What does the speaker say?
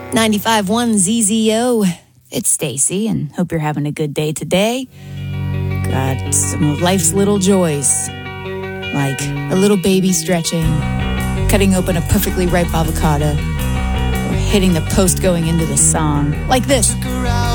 95.1 ZZO. It's Stacy, and hope you're having a good day today. Got some of life's little joys, like a little baby stretching, cutting open a perfectly ripe avocado, or hitting the post going into the song, like this.